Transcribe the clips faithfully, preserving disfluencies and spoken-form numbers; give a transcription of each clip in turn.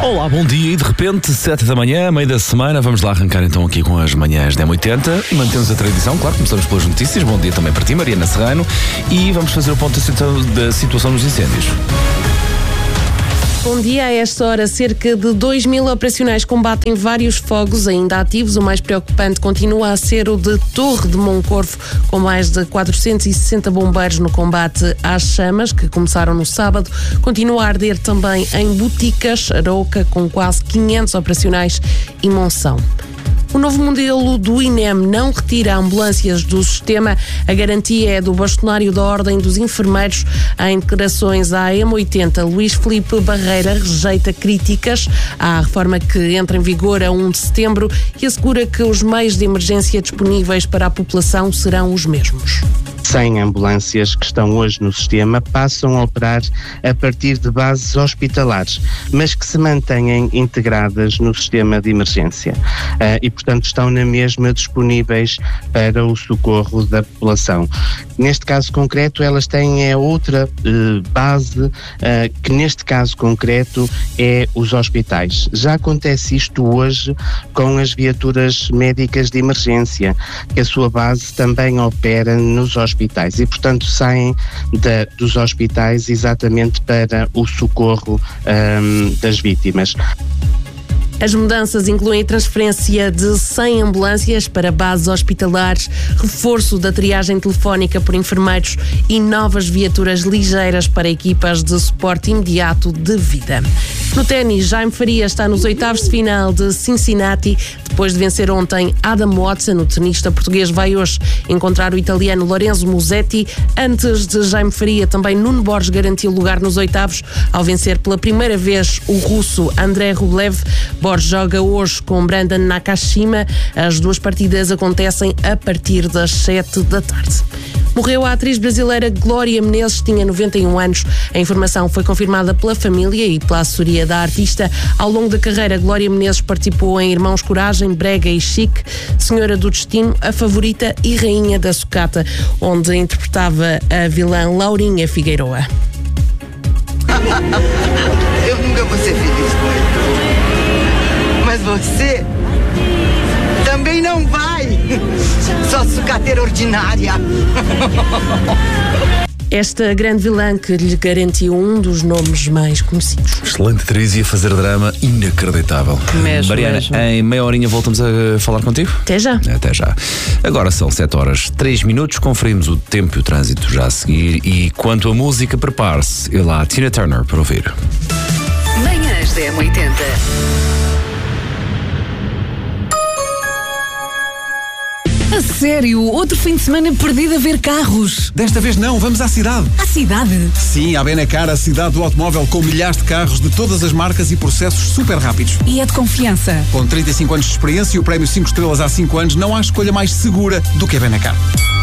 Olá, bom dia e de repente, sete da manhã, meio da semana, vamos lá arrancar então aqui com as manhãs da M oitenta. Mantemos a tradição, claro, começamos pelas notícias. Bom dia também para ti, Mariana Serrano, e vamos fazer o ponto da situação nos incêndios. Bom dia. A esta hora, cerca de dois mil operacionais combatem vários fogos ainda ativos. O mais preocupante continua a ser o de Torre de Moncorvo, com mais de quatrocentos e sessenta bombeiros no combate às chamas, que começaram no sábado. Continua a arder também em Boticas, Arouca, com quase quinhentos operacionais, e Monção. O novo modelo do I N E M não retira ambulâncias do sistema. A garantia é do bastonário da Ordem dos Enfermeiros. Em declarações à M oitenta, Luís Filipe Barreira rejeita críticas à reforma que entra em vigor a primeiro de setembro e assegura que os meios de emergência disponíveis para a população serão os mesmos. cem ambulâncias que estão hoje no sistema passam a operar a partir de bases hospitalares, mas que se mantêm integradas no sistema de emergência uh, e, portanto, estão na mesma disponíveis para o socorro da população. Neste caso concreto, elas têm é outra uh, base, uh, que neste caso concreto é os hospitais. Já acontece isto hoje com as viaturas médicas de emergência, que a sua base também opera nos hospitais. hospitais e, portanto, saem da, dos hospitais exatamente para o socorro um, das vítimas. As mudanças incluem a transferência de cem ambulâncias para bases hospitalares, reforço da triagem telefónica por enfermeiros e novas viaturas ligeiras para equipas de suporte imediato de vida. No ténis, Jaime Faria está nos oitavos de final de Cincinnati. Depois de vencer ontem Adam Watson, o tenista português vai hoje encontrar o italiano Lorenzo Musetti. Antes de Jaime Faria, também Nuno Borges garantiu lugar nos oitavos ao vencer pela primeira vez o russo Andrei Rublev. Borges joga hoje com Brandon Nakashima. As duas partidas acontecem a partir das sete da tarde. Morreu a atriz brasileira Glória Menezes, tinha noventa e um anos. A informação foi confirmada pela família e pela assessoria da artista. Ao longo da carreira, Glória Menezes participou em Irmãos Coragem, Brega e Chique, Senhora do Destino, A Favorita e Rainha da Sucata, onde interpretava a vilã Laurinha Figueiroa. Eu nunca vou ser feliz, mas você também não vai, só sucateira ordinária. Esta grande vilã que lhe garantiu um dos nomes mais conhecidos. Excelente atriz e a fazer drama inacreditável. Mesmo, Mariana, mesmo. Em meia horinha voltamos a falar contigo? Até já. Até já. Agora são sete horas três minutos, conferimos o tempo e o trânsito já a seguir e quanto à música, prepare-se. E lá, Tina Turner para ouvir. Manhãs da M oitenta. A sério? Outro fim de semana perdido a ver carros? Desta vez não, vamos à cidade. À cidade? Sim, à Benacar, a cidade do automóvel, com milhares de carros de todas as marcas e processos super rápidos. E é de confiança? Com trinta e cinco anos de experiência e o prémio cinco estrelas há cinco anos, não há escolha mais segura do que a Benacar.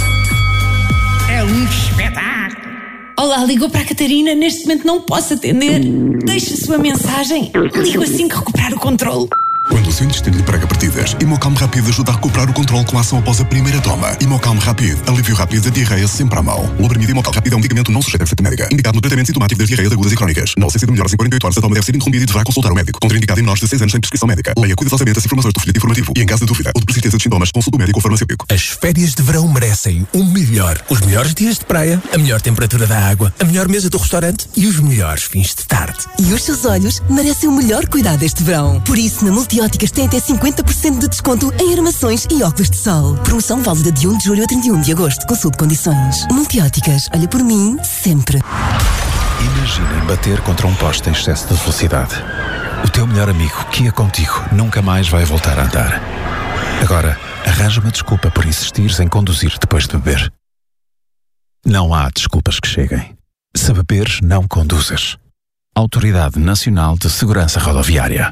É um espetáculo. Olá, ligou para a Catarina, neste momento não posso atender. Deixe a sua mensagem, ligo assim que recuperar o controle. Quando o seu intestino lhe prega partidas, Imocalm Rápido ajuda a recuperar o controle com a ação após a primeira toma. Imocalm Rápido, alívio rápido da diarreia sempre à mão. O Lobrimido Imocalm Rápido é um medicamento não sujeito a receita médica, indicado no tratamento sintomático das diarreias agudas e crónicas. Na ausência de melhoras em quarenta e oito horas, a toma deve ser interrompida e deverá consultar o médico. Contraindicado em menores de seis anos sem prescrição médica. Leia cuidadosamente as informações do folheto informativo e, em caso de dúvida ou de persistência de sintomas, consulte o médico ou farmacêutico. As férias de verão merecem o melhor. Os melhores dias de praia, a melhor temperatura da água, a melhor mesa do restaurante e os melhores fins de tarde. E os seus olhos merecem o melhor cuidado este verão. Por isso, na Multióticas tem até cinquenta por cento de desconto em armações e óculos de sol. Promoção válida de primeiro de julho a trinta e um de agosto. Consulte condições. Multióticas, olha por mim, sempre. Imaginem bater contra um poste em excesso de velocidade. O teu melhor amigo, que ia contigo, nunca mais vai voltar a andar. Agora, arranja uma desculpa por insistires em conduzir depois de beber. Não há desculpas que cheguem. Se beberes, não conduzas. Autoridade Nacional de Segurança Rodoviária.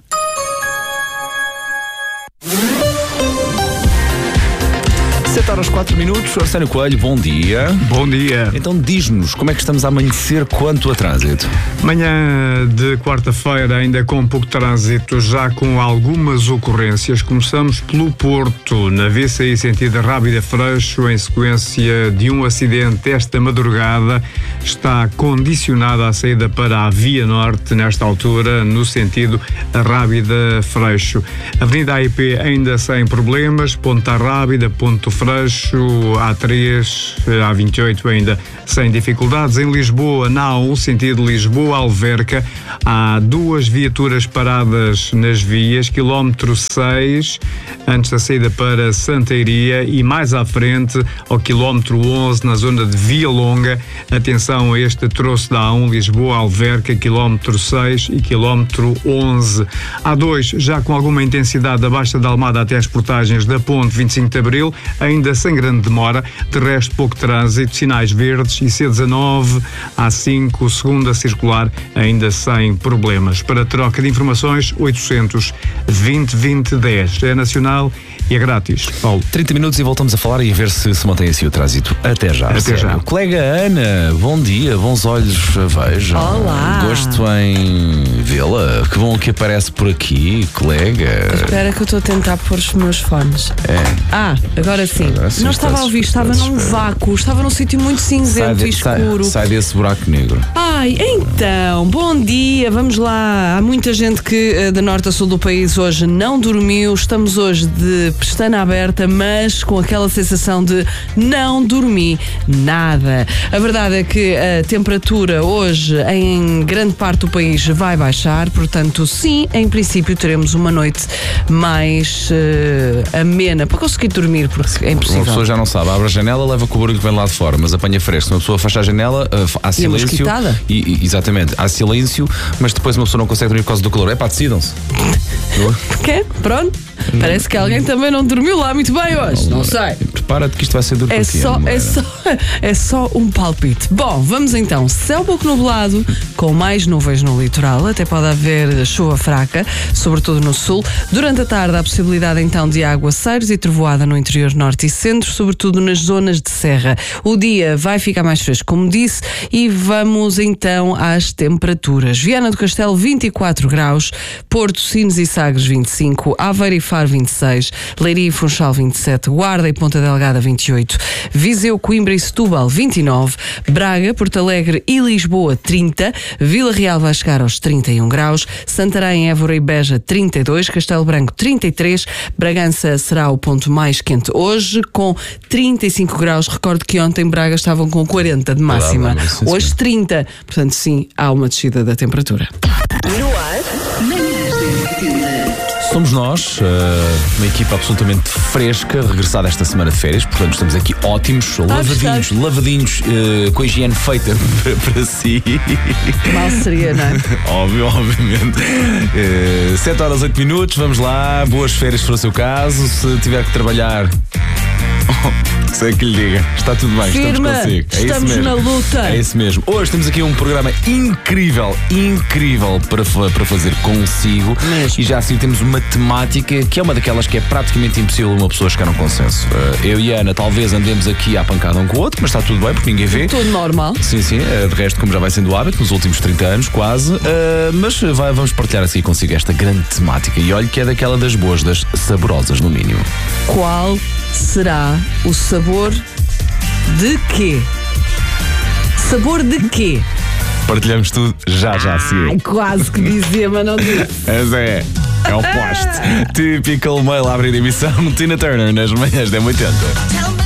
sete horas quatro minutos, Arsénio Coelho, bom dia. Bom dia. Então diz-nos, como é que estamos a amanhecer quanto a trânsito? Manhã de quarta-feira ainda com pouco trânsito, já com algumas ocorrências. Começamos pelo Porto, na V C I sentido Rábida Freixo, em sequência de um acidente esta madrugada. Está condicionada a saída para a Via Norte, nesta altura, no sentido Rábida Freixo. Avenida A I P ainda sem problemas, Ponta Rábida, Ponto Freixo, A três, A vinte e oito ainda sem dificuldades. Em Lisboa, na A um, sentido Lisboa-Alverca, há duas viaturas paradas nas vias, quilómetro seis, antes da saída para Santa Iria, e mais à frente, ao quilómetro onze, na zona de Via Longa. Atenção a este troço da A um, Lisboa-Alverca, quilómetro seis e quilómetro onze. A dois, já com alguma intensidade da Baixa da Almada até as portagens da Ponte vinte e cinco de Abril, ainda sem grande demora, de resto pouco trânsito, sinais verdes, e C dezanove, A cinco, segunda circular, ainda sem problemas. Para troca de informações, oitocentos, vinte, vinte, dez. É nacional e é grátis. Paulo. trinta minutos e voltamos a falar e a ver se se mantém assim o trânsito. Até já. Até sério. já. Colega Ana, bom dia, bons olhos vejam. Olá. Gosto em vê-la. Que bom que aparece por aqui, colega. Espera que eu estou a tentar pôr os meus fones. É. Ah, agora sim. Agora sim, Não estava a ouvir, estava num vácuo, estava num sítio muito cinzento Sai, e de, sai, escuro. sai desse buraco negro. Ai, então, bom dia, vamos lá. Há muita gente que eh, de norte a sul do país hoje não dormiu. Estamos hoje de pestana aberta, mas com aquela sensação de não dormi nada. A verdade é que a temperatura hoje em grande parte do país vai baixar, portanto, sim, em princípio teremos uma noite mais uh, amena para conseguir dormir, porque é impossível. Uma pessoa já não sabe, abre a janela, leva com o barulho que vem lá de fora, mas apanha fresco. Uma pessoa fecha a janela, uh, há silêncio. E, e, e Exatamente, há silêncio, mas depois uma pessoa não consegue dormir por causa do calor. É pá, decidam-se. Quê? Pronto. Parece que alguém também não dormiu lá muito bem hoje. Não sei. Prepara-te que isto vai ser duro É para ti, só, Ana é, só, é só um palpite. Bom, vamos então. Céu pouco nublado, com mais nuvens no litoral. Até pode haver chuva fraca, sobretudo no sul. Durante a tarde, há possibilidade então de aguaceiros e trovoada no interior norte e centro, sobretudo nas zonas de serra. O dia vai ficar mais fresco, como disse, e vamos então às temperaturas. Viana do Castelo, vinte e quatro graus. Porto, Sines e Sagres, vinte e cinco. Aveiro e Faro, vinte e seis. Leiria e Funchal, vinte e sete. Guarda e Ponta Delgada, vinte e oito. Viseu, Coimbra e Setúbal, vinte e nove. Braga, Porto Alegre e Lisboa, trinta. Vila Real vai chegar aos trinta e um graus. Santarém, Évora e Beja, trinta e dois. Castelo Branco, trinta e três. Bragança será o ponto mais quente hoje, com trinta e cinco graus. Recordo que ontem Braga estavam com quarenta de máxima. Claro, sim, sim. Hoje trinta. Portanto, sim, há uma descida da temperatura. No ar, manhãs da M oitenta. Somos nós, uh, uma equipa absolutamente fresca, regressada esta semana de férias, portanto estamos aqui ótimos, lavadinhos, lavadinhos, uh, com a higiene feita para, para si. Mal seria, não é? Óbvio, obviamente. Uh, sete horas, oito minutos, vamos lá, boas férias se for o seu caso, se tiver que trabalhar... Oh, sei que lhe diga, está tudo bem, Firma, estamos consigo. É estamos isso mesmo. na luta. É isso mesmo. Hoje temos aqui um programa incrível, incrível para, para fazer consigo. Mesmo. E já assim temos uma temática que é uma daquelas que é praticamente impossível uma pessoa chegar a um consenso. Uh, eu e a Ana talvez andemos aqui à pancada um com o outro, mas está tudo bem porque ninguém vê. Tudo normal. Sim, sim, uh, de resto, como já vai sendo o hábito nos últimos trinta anos, quase. Uh, mas vai, vamos partilhar assim consigo esta grande temática. E olha que é daquela das boas, das saborosas, no mínimo. Qual será o sabor de quê? Sabor de quê? Partilhamos tudo já, já, sim. Ai, quase que dizia, mas não disse. Mas é, é o poste. Typical Male a abrir a emissão. Tina Turner nas manhãs da M oitenta.